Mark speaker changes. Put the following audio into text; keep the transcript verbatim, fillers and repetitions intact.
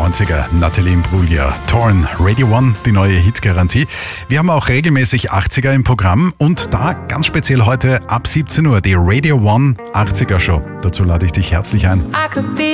Speaker 1: neunziger, Natalie Imbruglia, Torn, Radio One, die neue Hitgarantie. Wir haben auch regelmäßig achtziger im Programm und da ganz speziell heute ab siebzehn Uhr die Radio One achtziger Show. Dazu lade ich dich herzlich ein.